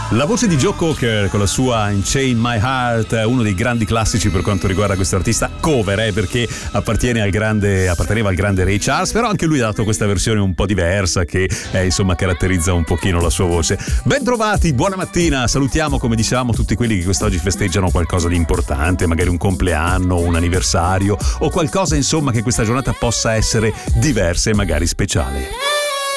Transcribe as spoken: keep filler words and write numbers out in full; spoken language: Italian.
La voce di Joe Cocker con la sua Unchain My Heart, uno dei grandi classici per quanto riguarda questo artista, cover eh, perché appartiene al grande, apparteneva al grande Ray Charles, però anche lui ha dato questa versione un po' diversa che eh, insomma caratterizza un pochino la sua voce. Ben trovati, buona mattina, salutiamo come dicevamo tutti quelli che quest'oggi festeggiano qualcosa di importante, magari un compleanno, un anniversario o qualcosa insomma che questa giornata possa essere diversa e magari speciale.